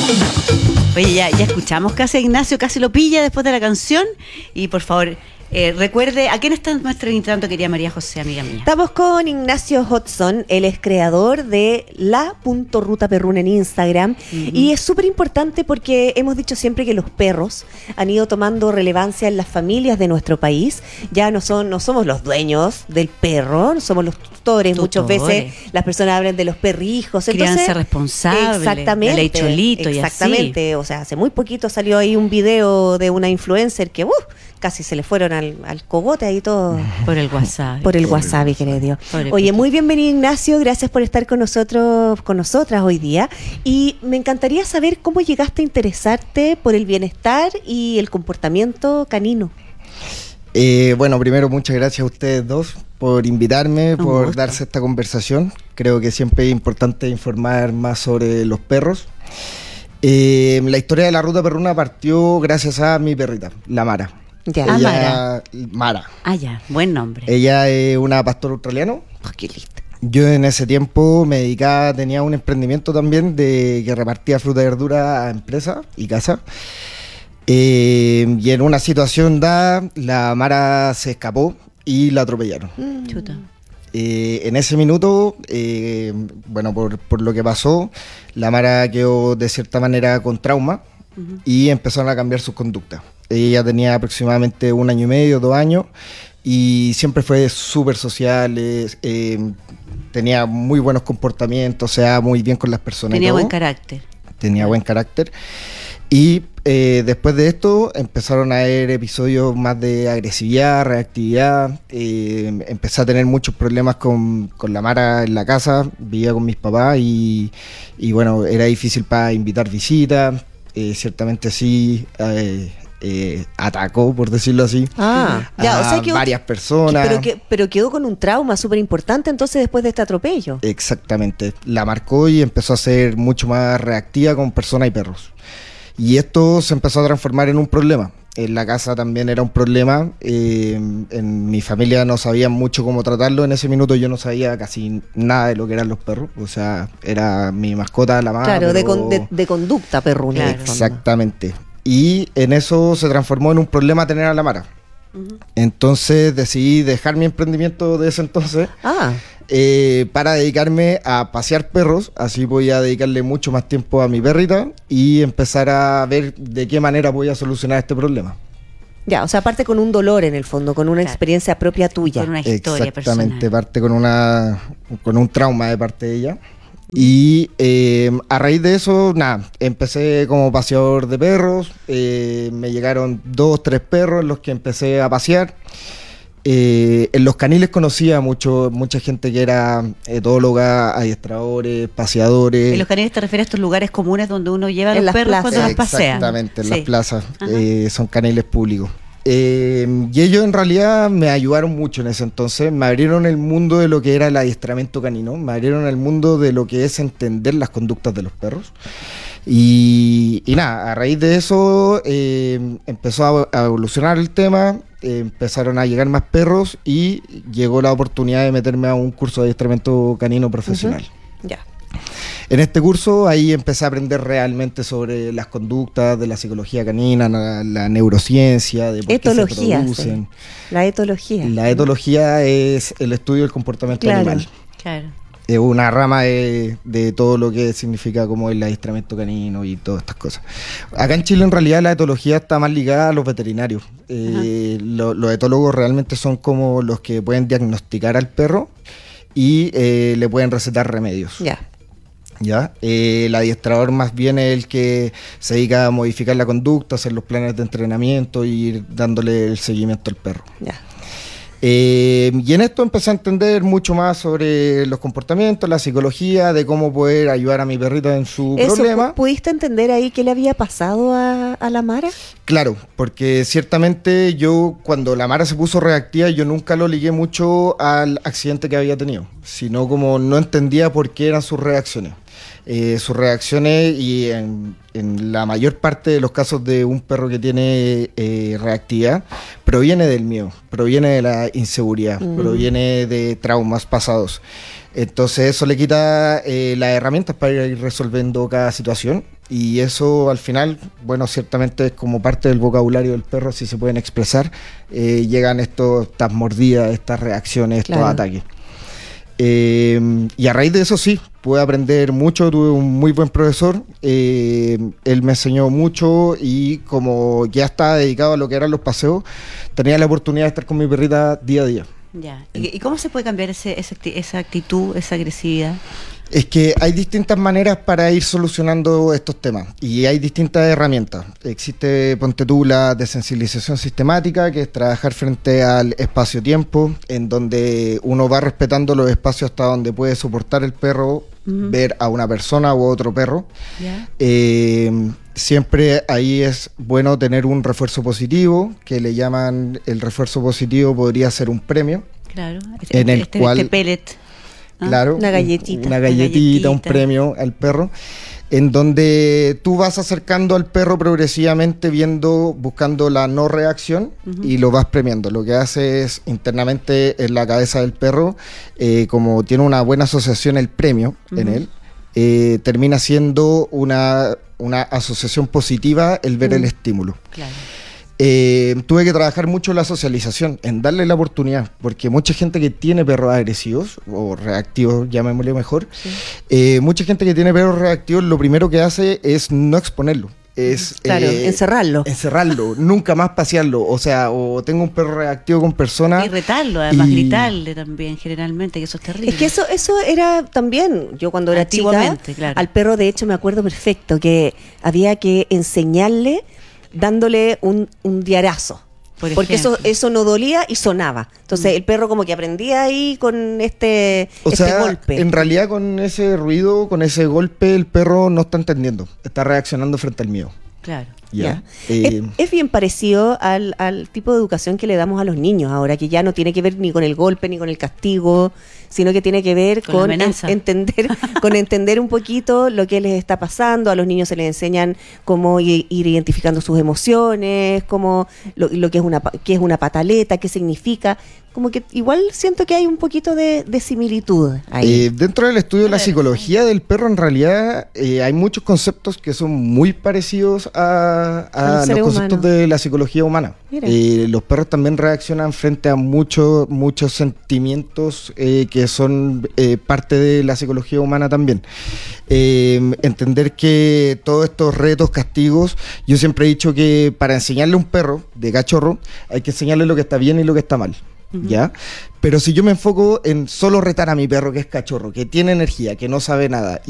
Oye, ya escuchamos casi a Ignacio, casi lo pilla después de la canción. Y por favor, recuerde, ¿a quién está nuestro invitando, querida María José, amiga mía? Estamos con Ignacio Hudson, él es creador de la.rutaperrún en Instagram. Y es súper importante porque hemos dicho siempre que los perros han ido tomando relevancia en las familias de nuestro país. Ya no somos los dueños del perro, somos los tutores. Muchas veces las personas hablan de los perrijos. Crianza responsable, exactamente, de ley cholito y así. Exactamente, o sea, hace muy poquito salió ahí un video de una influencer que casi se le fueron al cogote ahí todo. Por el WhatsApp. Por el WhatsApp, que le dio. Oye, muy bienvenido, Ignacio, gracias por estar con nosotras hoy día. Y me encantaría saber cómo llegaste a interesarte por el bienestar y el comportamiento canino. Bueno, primero muchas gracias a ustedes dos por invitarme, por darse esta conversación. Creo que siempre es importante informar más sobre los perros. La historia de la Ruta Perruna partió gracias a mi perrita, la Mara. Ya. Mara. Ah, ya, buen nombre. Ella es una pastora australiana. Qué lindo. Yo en ese tiempo me dedicaba, tenía un emprendimiento también de que repartía fruta y verdura a empresas y casas. Y en una situación dada, la Mara se escapó y la atropellaron. Chuta. En ese minuto, bueno, por lo que pasó, la Mara quedó de cierta manera con trauma y empezaron a cambiar sus conductas. Ella tenía aproximadamente 1 año y medio, 2 años, y siempre fue súper social, tenía muy buenos comportamientos, o sea, muy bien con las personas. Tenía buen carácter. Tenía buen carácter. Y después de esto empezaron a haber episodios más de agresividad, reactividad. Empecé a tener muchos problemas con la Mara en la casa. Vivía con mis papás y bueno, era difícil para invitar visitas. Ciertamente sí, atacó, por decirlo así, o sea, varias personas. Pero quedó con un trauma súper importante entonces después de este atropello. Exactamente. La marcó y empezó a ser mucho más reactiva con personas y perros. Y esto se empezó a transformar en un problema. En la casa también era un problema. En mi familia no sabían mucho cómo tratarlo. En ese minuto yo no sabía casi nada de lo que eran los perros. O sea, era mi mascota, la Mara. Claro, de conducta perruna. Claro. Exactamente. Y en eso se transformó en un problema tener a la Mara. Entonces decidí dejar mi emprendimiento de ese entonces para dedicarme a pasear perros. Así voy a dedicarle mucho más tiempo a mi perrita y empezar a ver de qué manera voy a solucionar este problema. Ya, o sea, parte con un dolor en el fondo, con una experiencia propia tuya. Con una historia Exactamente, personal. parte con un trauma de parte de ella. Y a raíz de eso, empecé como paseador de perros. Me llegaron 2, 3 perros en los que empecé a pasear. En los caniles conocía mucha gente que era etóloga, adiestradores, paseadores. ¿En los caniles te refieres a estos lugares comunes donde uno lleva a los perros cuando los pasea? Exactamente, en las plazas. Son caniles públicos. Y ellos en realidad me ayudaron mucho en ese entonces, me abrieron el mundo de lo que era el adiestramiento canino, me abrieron el mundo de lo que es entender las conductas de los perros. Y a raíz de eso empezó a evolucionar el tema, empezaron a llegar más perros y llegó la oportunidad de meterme a un curso de adiestramiento canino profesional. Ya. En este curso ahí empecé a aprender realmente sobre las conductas de la psicología canina, la neurociencia, de por qué se producen. La etología. La etología es el estudio del comportamiento animal. Claro. Es una rama de todo lo que significa como el adiestramiento canino y todas estas cosas. Acá en Chile en realidad la etología está más ligada a los veterinarios. Los etólogos realmente son como los que pueden diagnosticar al perro y le pueden recetar remedios. ¿Ya? El adiestrador más bien es el que se dedica a modificar la conducta, hacer los planes de entrenamiento y ir dándole el seguimiento al perro. Y en esto empecé a entender mucho más sobre los comportamientos, la psicología, de cómo poder ayudar a mi perrita en su problema. ¿Pudiste entender ahí qué le había pasado a la Mara? Claro, porque ciertamente yo cuando la Mara se puso reactiva yo nunca lo ligué mucho al accidente que había tenido, sino como no entendía por qué eran sus reacciones. Sus reacciones y en la mayor parte de los casos de un perro que tiene reactividad proviene del miedo, proviene de la inseguridad, proviene de traumas pasados. Entonces eso le quita las herramientas para ir resolviendo cada situación Y eso al final, bueno, ciertamente es como parte del vocabulario del perro, si se pueden expresar, llegan estas mordidas, estas reacciones, estos ataques. Y a raíz de eso sí, pude aprender mucho, tuve un muy buen profesor, él me enseñó mucho y como ya estaba dedicado a lo que eran los paseos, tenía la oportunidad de estar con mi perrita día a día. Ya. ¿Y cómo se puede cambiar esa actitud, esa agresividad? Es que hay distintas maneras para ir solucionando estos temas y hay distintas herramientas. Existe, ponte tú, la desensibilización sistemática, que es trabajar frente al espacio-tiempo, en donde uno va respetando los espacios hasta donde puede soportar el perro, ver a una persona u otro perro. Siempre ahí es bueno tener un refuerzo positivo, que le llaman, el refuerzo positivo podría ser un premio. Claro, en el cual, este pellet. Claro, una galletita. Una galletita, un premio al perro, en donde tú vas acercando al perro progresivamente, buscando la no reacción y lo vas premiando. Lo que hace es internamente en la cabeza del perro, como tiene una buena asociación el premio en él, termina siendo una asociación positiva el ver el estímulo. Claro. Tuve que trabajar mucho en la socialización, en darle la oportunidad, porque mucha gente que tiene perros agresivos o reactivos, llamémosle mejor, mucha gente que tiene perros reactivos lo primero que hace es no exponerlo. Es encerrarlo, nunca más pasearlo. O sea, o tengo un perro reactivo con personas. Y retarlo, además gritarle también, generalmente, que eso es terrible. Es que eso era también, yo cuando era chica, claro. Al perro de hecho me acuerdo perfecto que había que enseñarle dándole un diarazo. Porque eso no dolía y sonaba. Entonces el perro como que aprendía ahí con este golpe. En realidad con ese ruido, con ese golpe, el perro no está entendiendo. Está reaccionando frente al miedo. Claro. ¿Ya? Es bien parecido al tipo de educación que le damos a los niños ahora, que ya no tiene que ver ni con el golpe ni con el castigo, sino que tiene que ver con entender un poquito lo que les está pasando. A los niños se les enseñan cómo ir identificando sus emociones, cómo lo que es una pataleta, qué significa. Como que igual siento que hay un poquito de similitud ahí. Dentro del estudio de la psicología del perro, en realidad hay muchos conceptos que son muy parecidos a los conceptos de la psicología humana. Los perros también reaccionan frente a muchos sentimientos que son parte de la psicología humana también. Entender que todos estos retos, castigos, yo siempre he dicho que para enseñarle a un perro de cachorro hay que enseñarle lo que está bien y lo que está mal. ¿Ya? Pero si yo me enfoco en solo retar a mi perro que es cachorro, que tiene energía, que no sabe nada